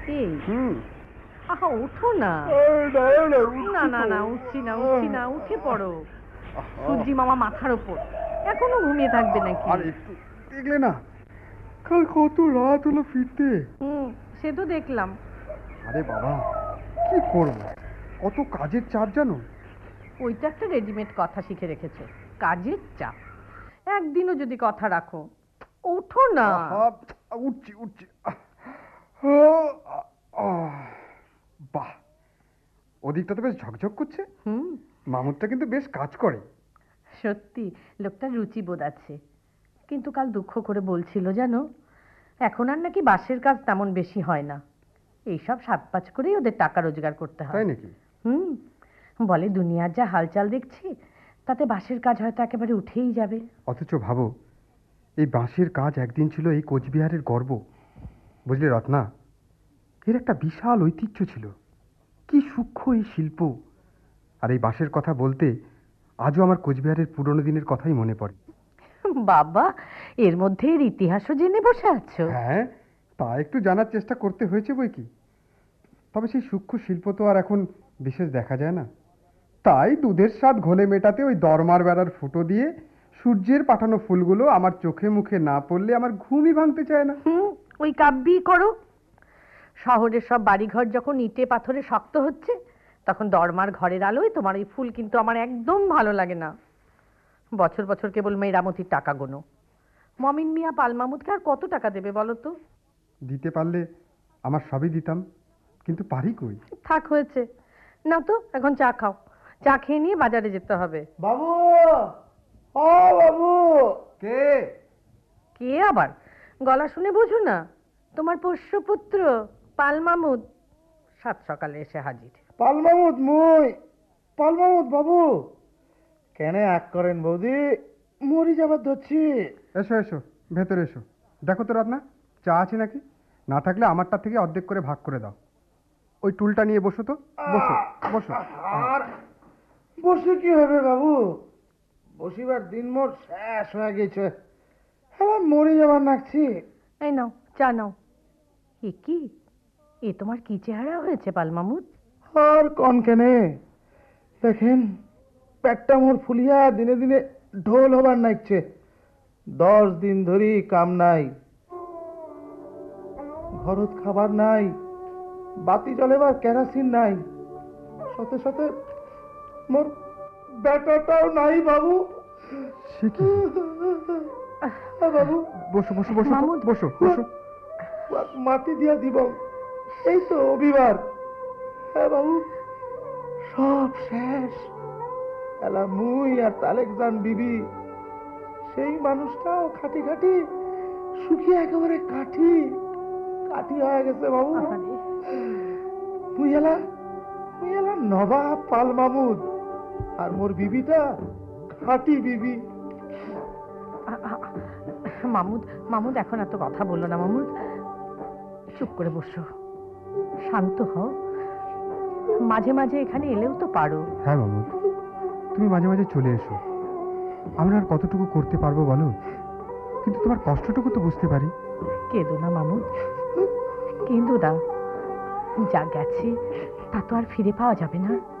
এই আহা ওঠো না। না না না, উঠছি না উঠছি না, উঠে পড়ো। সূর্যি মামা মাথার ওপর, এখনো ঘুমিয়ে থাকবে নাকি? আর একটু দেখলে না, কাল কত রাত হলো ফিরতে। সে তো দেখলাম। আরে বাবা, কি করব, কত কাজের চাপ জানো। ওইটা একটা রেডিমেড কথা শিখে রেখেছো, কাজের চাপ। একদিনও যদি কথা রাখো। ওঠো না। উঠছি উঠছি। বাহ, ওদিকটা তো বেশ ঝকঝক করছে। মামুদটা কিন্তু বেশ কাজ করে। সত্যি লোকটার রুচিবোধ আছে। কিন্তু কাল দুঃখ করে বলছিল জানো, এখন আর নাকি বাঁশের কাজ তেমন বেশি হয় না। এইসব সাতপাঁচ করেই ওদের টাকা রোজগার করতে হয়। তাই নাকি? বলে দুনিয়ার যা হালচাল দেখছি, তাতে বাঁশের কাজ হয়তো একেবারে উঠেই যাবে। অথচ ভাবো, এই বাঁশের কাজ একদিন ছিল এই কোচবিহারের গর্ব। বুঝলে রত্না, এর একটা বিশাল ঐতিহ্য ছিল। কি সূক্ষ্ম এই শিল্প। আর এই বাঁশের কথা বলতে আজও আমার কোচবিহারের পুরনো দিনের কথাই মনে পড়ে। বাবা, এর মধ্যে এর ইতিহাসও জেনে বসে আছো? হ্যাঁ, তা একটু জানার চেষ্টা করতে হয়েছে বই কি। তবে সেই সূক্ষ্ম শিল্প তো আর এখন বিশেষ দেখা যায় না। তাই দুধের স্বাদ ঘোলে মেটাতে ওই দরমার বেড়ার ফুটো দিয়ে সূর্যের পাঠানো ফুলগুলো আমার চোখে মুখে না পড়লে আমার ঘুমই ভাঙতে চায় না। ওই কাব্যই করো। শহরের সব বাড়িঘর যখন ইটে পাথরে শক্ত হচ্ছে, তখন দরমার ঘরের আলোয় তোমার এই ফুল কিন্তু আমার একদম ভালো লাগে না। বছর বছর কেবল মেরামতির টাকা গোনো। মমিন মিয়া পাল মাহমুদকে আর কত টাকা দেবে বলো তো? দিতে পারলে আমার সবই দিতাম, কিন্তু পারি কই। থাক, হয়েছে না তো, এখন চা খাও। চা খেয়ে নিয়ে বাজারে যেতে হবে। বাবু, ও বাবু। কে? কে আবার? গলা শুনে বোঝো না? তোমার পোষ্যপুত্র পাল মাহমুদ সাত সকালে এসে হাজির। পাল মাহমুদ মুই, পাল মাহমুদ বাবু। কেন এক করেন বৌদি, মরি যাবার ধরছি। এসো এসো, ভেতরে এসো। দেখো তো রত্না, চা আছে নাকি? না থাকলে আমারটা থেকে অর্ধেক করে ভাগ করে দাও। ওই টুলটা নিয়ে বসো তো, বসো বসো। আর বসে কি হবে বাবু, বসিবার দিন মোর শেষ হয়ে গেছে। হ্যাঁ, মরে যাবার নাকছি। এই নাও চা নাও। এ কি, এ তোমার কি চেহারা হয়েছে পাল মাহমুদ? আর কন কেনে, দেখেন পেটটা মোর ফুলিয়া দিনে দিনে ঢোল হবার নাইছে। 10 দিন ধরি কাম নাই, ঘরত খাবার নাই, বাতি জ্বলেবার কেরাসিন নাই, সাথে সাথে মোর বেটাটাও নাই বাবু। সে কি? বাবু বসো বসো বসো মাহমুদ। বসো বসো। মাটি দিয়া দিব, এই তো অভিবার। হ্যাঁ বাবু, সব শেষ। এলা মুই আর তালেকজান বিবি, সেই মানুষটাও খাটি খাটি শুকিয়ে একেবারে কাঠি কাঠি হয়ে গেছে বাবু। মুই এলা নবাব পাল মাহমুদ, আর মোর বিবিটা খাটি বিবি। মাহমুদ, মাহমুদ এখন এত কথা বললো না মাহমুদ। চুপ করে বসো, শান্ত হও। মাঝে মাঝে এখানে এলেও তো পারো। হ্যাঁ মামুদ, তুমি মাঝে মাঝে চলে এসো। আমরা আর কতটুকু করতে পারবো বলো, কিন্তু তোমার কষ্টটুকু তো বুঝতে পারি। কেঁদো না মাহমুদ, কেঁদো না। যা গেছে তা তো আর ফিরে পাওয়া যাবে না।